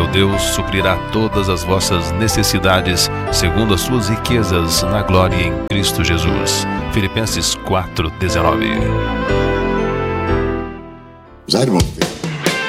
Deus suprirá todas as vossas necessidades, segundo as suas riquezas na glória em Cristo Jesus. Filipenses 4:19. Já, irmão?